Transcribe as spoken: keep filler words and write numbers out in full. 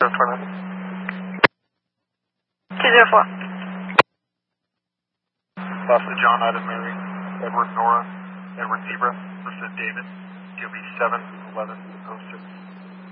two zero four. Boston John, Adam Mary, Edward Nora, Edward Zebra, listed David, Q B seven eleven oh six.